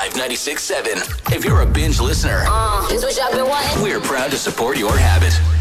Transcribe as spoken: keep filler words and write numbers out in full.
ninety-six point seven. If you're a binge listener, Uh, this what y'all been wanting? we're proud to support your habit.